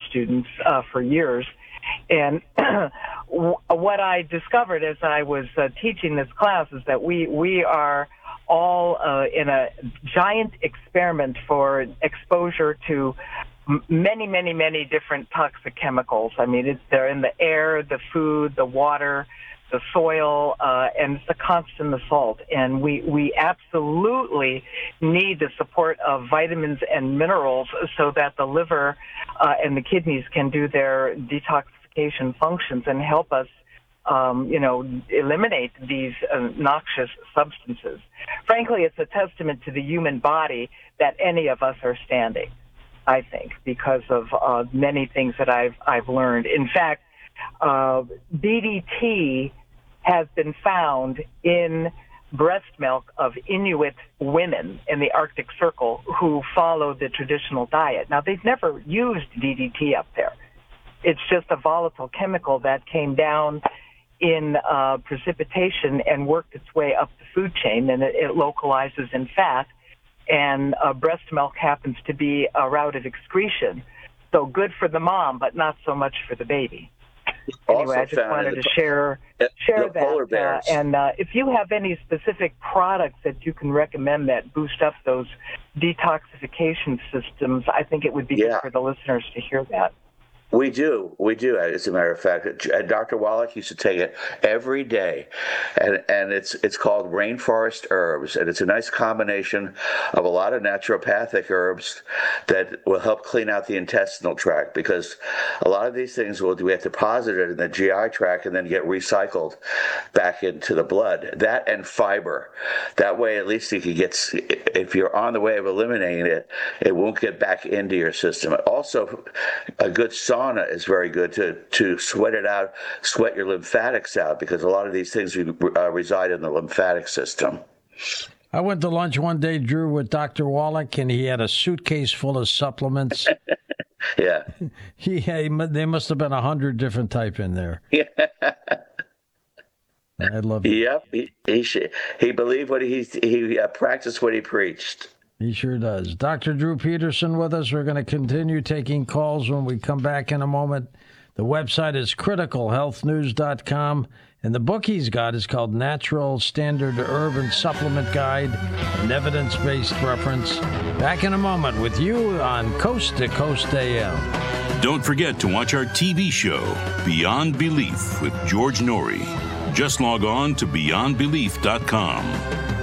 students for years. And what I discovered as I was teaching this class is that we are all in a giant experiment for exposure to many, many, many different toxic chemicals. I mean, they're in the air, the food, the water, the soil, and it's a constant assault. And we absolutely need the support of vitamins and minerals so that the liver and the kidneys can do their detoxification functions and help us eliminate these noxious substances. Frankly, it's a testament to the human body that any of us are standing, I think, because of many things that I've learned. In fact, DDT has been found in breast milk of Inuit women in the Arctic Circle who follow the traditional diet. Now, they've never used DDT up there. It's just a volatile chemical that came down in precipitation and worked its way up the food chain, and it localizes in fat, and breast milk happens to be a route of excretion. So good for the mom, but not so much for the baby. Anyway, I just wanted to share that. And if you have any specific products that you can recommend that boost up those detoxification systems, I think it would be good for the listeners to hear that. We do. As a matter of fact, Dr. Wallach used to take it every day, and it's called Rainforest Herbs, and it's a nice combination of a lot of naturopathic herbs that will help clean out the intestinal tract, because a lot of these things we have to deposit it in the GI tract and then get recycled back into the blood. That and fiber. That way, at least you can if you're on the way of eliminating it, it won't get back into your system. Also, a good sauna is very good to sweat it out, sweat your lymphatics out, because a lot of these things reside in the lymphatic system. I went to lunch one day, Drew, with Dr. Wallach, and he had a suitcase full of supplements. Yeah. There must have been 100 different type in there. Yeah. I love it. Yep. He believed what he practiced what he preached. He sure does. Dr. Drew Peterson with us. We're going to continue taking calls when we come back in a moment. The website is criticalhealthnews.com, and the book he's got is called Natural Standard Herb and Supplement Guide, an evidence-based reference. Back in a moment with you on Coast to Coast AM. Don't forget to watch our TV show, Beyond Belief, with George Norrie. Just log on to beyondbelief.com.